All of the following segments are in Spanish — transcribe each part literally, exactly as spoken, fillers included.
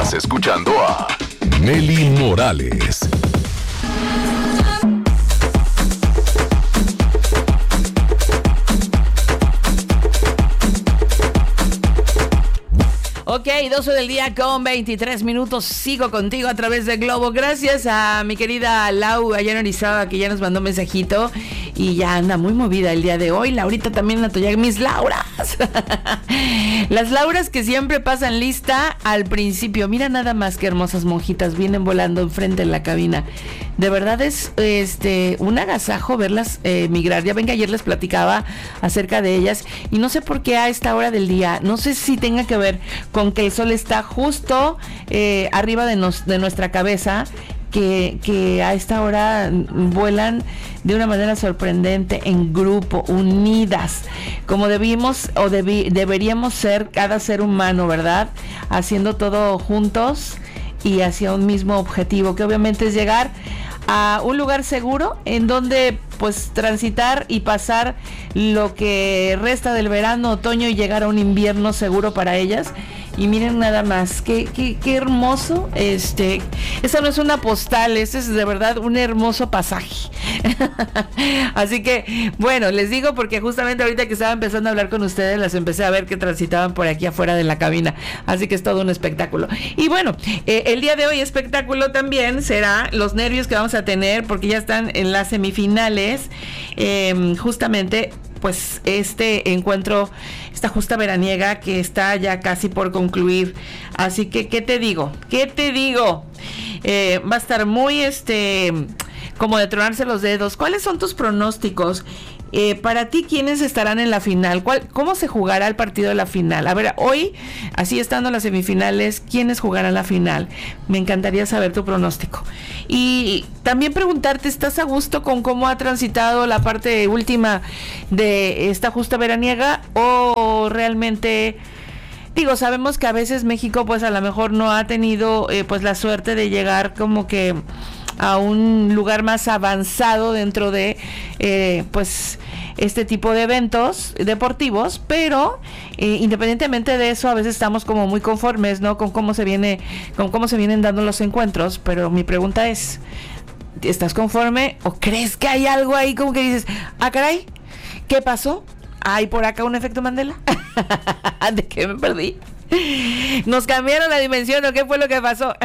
Estás escuchando a Nelly Morales. Ok, doce del día con veintitrés minutos. Sigo contigo a través de Globo. Gracias a mi querida Lau allá en Orizaba, que ya nos mandó un mensajito y ya anda muy movida el día de hoy. Laurita también en Atoyac. Mis Lauras. Las Lauras que siempre pasan lista al principio. Mira nada más que hermosas monjitas vienen volando enfrente en la cabina. De verdad es este un agasajo verlas eh, migrar. Ya ven que ayer les platicaba acerca de ellas y no sé por qué a esta hora del día, no sé si tenga que ver con que el sol está justo eh, arriba de, nos, de nuestra cabeza, que, que a esta hora vuelan de una manera sorprendente en grupo, unidas, como debimos o debi, deberíamos ser cada ser humano, ¿verdad? Haciendo todo juntos y hacia un mismo objetivo, que obviamente es llegar a un lugar seguro en donde pues transitar y pasar lo que resta del verano, otoño y llegar a un invierno seguro para ellas. Y miren nada más, qué, qué, qué hermoso, este, esa no es una postal, ese es de verdad un hermoso pasaje. Así que, bueno, les digo porque justamente ahorita que estaba empezando a hablar con ustedes, las empecé a ver que transitaban por aquí afuera de la cabina, así que es todo un espectáculo. Y bueno, eh, el día de hoy espectáculo también será los nervios que vamos a tener, porque ya están en las semifinales, eh, justamente pues este encuentro, esta justa veraniega que está ya casi por concluir. Así que, ¿qué te digo? ¿Qué te digo? Eh, va a estar muy, este, como de tronarse los dedos. ¿Cuáles son tus pronósticos? Eh, para ti, ¿quiénes estarán en la final? ¿Cuál, ¿Cómo se jugará el partido de la final? A ver, hoy, así estando en las semifinales, ¿quiénes jugarán la final? Me encantaría saber tu pronóstico. Y también preguntarte, ¿estás a gusto con cómo ha transitado la parte última de esta justa veraniega? ¿O realmente, digo, sabemos que a veces México pues a lo mejor no ha tenido eh, pues la suerte de llegar como que a un lugar más avanzado dentro de eh, pues este tipo de eventos deportivos, pero eh, independientemente de eso a veces estamos como muy conformes, ¿no? Con cómo se viene, con cómo se vienen dando los encuentros. Pero mi pregunta es, ¿estás conforme o crees que hay algo ahí como que dices, ah, caray, ¿qué pasó? ¿Hay por acá un efecto Mandela? ¿De qué me perdí? ¿Nos cambiaron la dimensión o qué fue lo que pasó?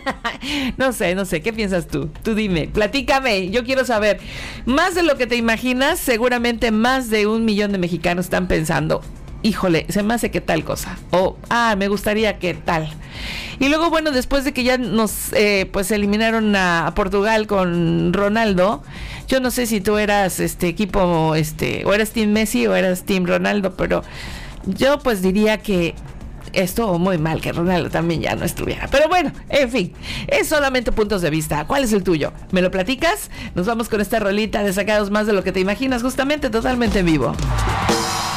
No sé, no sé, ¿qué piensas tú? Tú dime, platícame, yo quiero saber. Más de lo que te imaginas, seguramente más de un millón de mexicanos están pensando, híjole, se me hace que tal cosa, o, ah, me gustaría que tal. Y luego, bueno, después de que ya nos, eh, pues, eliminaron a, a Portugal con Ronaldo, yo no sé si tú eras, este, equipo, este, o eras Team Messi o eras Team Ronaldo, pero yo, pues, diría que estuvo muy mal que Ronaldo también ya no estuviera. Pero bueno, en fin, es solamente puntos de vista. ¿Cuál es el tuyo? ¿Me lo platicas? Nos vamos con esta rolita de Sacados Más de lo que te imaginas, justamente, totalmente en vivo.